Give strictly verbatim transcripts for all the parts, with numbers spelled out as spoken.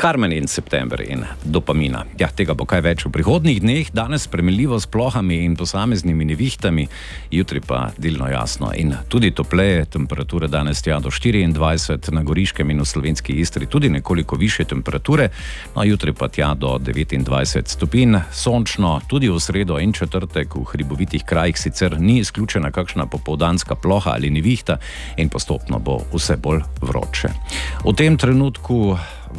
Karmen in september in dopamina. Ja, tega bo kaj več v prihodnjih dneh, danes spremenljivo s plohami in posameznimi nevihtami, jutri pa delno jasno in tudi topleje, temperature danes tja do štiriindvajset, na Goriškem in v slovenski Istri tudi nekoliko više temperature, no jutri pa tja do devetindvajset stopinj, sončno, tudi v sredo in četrtek v hribovitih krajih sicer ni izključena kakšna popoldanska ploha ali nevihta in postopno bo vse bolj vroče. V tem trenutku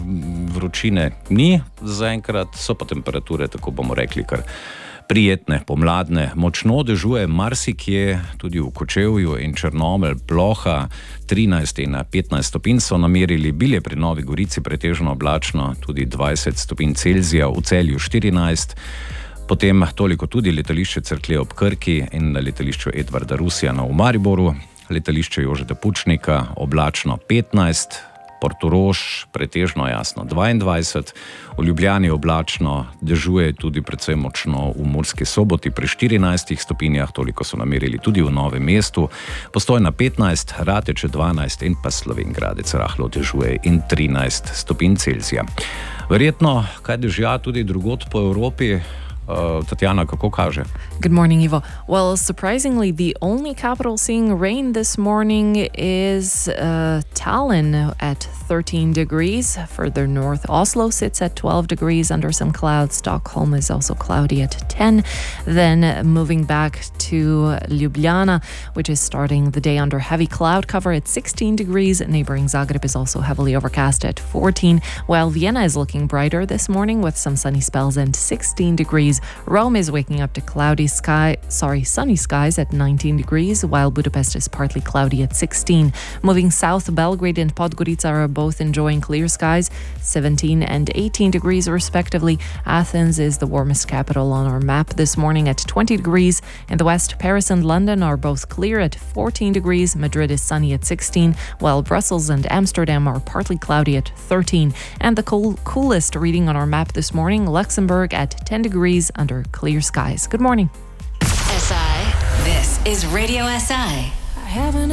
vročine ni, zaenkrat so pa temperature, tako bomo rekli, kar prijetne, pomladne. Močno dežuje marsikje, tudi v Kočevju in Črnomelj, ploha, trinajst in petnajst stopinj so namerili, Bilje pri Novi Gorici pretežno oblačno, tudi dvajset stopinj Celzija, v Celju štirinajst, potem toliko tudi letališče Cerklje ob Krki in na letališču Edvarda Rusjana v Mariboru, letališče Jožeta Pučnika oblačno petnajst, Portorož pretežno jasno dvaindvajset, v Ljubljani oblačno, dežuje tudi precej močno v Murski Soboti pri štirinajstih stopinjah, toliko so namerili tudi v Novem mestu, Postojna petnajst, Rateče dvanajst in pa Slovenj Gradec rahlo dežuje in trinajst stopinj Celzija. Verjetno kaj dežja tudi drugod po Evropi. Uh, Tatjana, kako kaže? Good morning, Ivo. Well, surprisingly, the only capital seeing rain this morning is uh, Tallinn at thirteen degrees. Further north, Oslo sits at twelve degrees under some clouds. Stockholm is also cloudy at ten. Then moving back to Ljubljana, which is starting the day under heavy cloud cover at sixteen degrees. Neighboring Zagreb is also heavily overcast at fourteen, while Vienna is looking brighter this morning with some sunny spells and sixteen degrees. Rome is waking up to cloudy sky, sorry, sunny skies at nineteen degrees, while Budapest is partly cloudy at sixteen. Moving south, Belgrade and Podgorica are both enjoying clear skies, seventeen and eighteen degrees respectively. Athens is the warmest capital on our map this morning at twenty degrees. In the west, Paris and London are both clear at fourteen degrees. Madrid is sunny at sixteen, while Brussels and Amsterdam are partly cloudy at thirteen. And the cool, coolest reading on our map this morning, Luxembourg at ten degrees under clear skies. Good morning. S I, this is Radio S I. I haven't